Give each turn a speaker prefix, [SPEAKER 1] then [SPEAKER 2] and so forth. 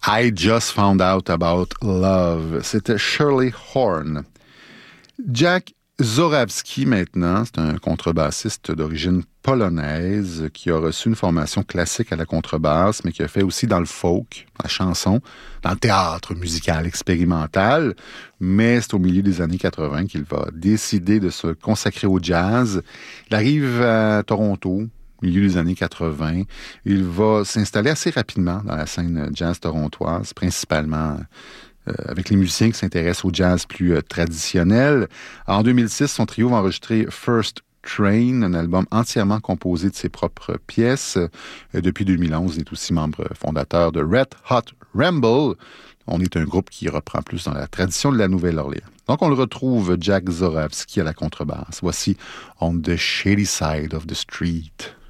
[SPEAKER 1] I Just Found Out About Love. C'était Shirley Horn. Jack Zorawski, maintenant, c'est un contrebassiste d'origine polonaise qui a reçu une formation classique à la contrebasse, mais qui a fait aussi dans le folk, dans la chanson, dans le théâtre musical expérimental. Mais c'est au milieu des années 80 qu'il va décider de se consacrer au jazz. Il arrive à Toronto, au milieu des années 80. Il va s'installer assez rapidement dans la scène jazz torontoise, principalement avec les musiciens qui s'intéressent au jazz plus traditionnel. En 2006, son trio va enregistrer First Train, un album entièrement composé de ses propres pièces. Depuis 2011, il est aussi membre fondateur de Red Hot Ramble. On est un groupe qui reprend plus dans la tradition de la Nouvelle-Orléans. Donc, on le retrouve, Jack Zorawski à la contrebasse. Voici On the Shady Side of the Street.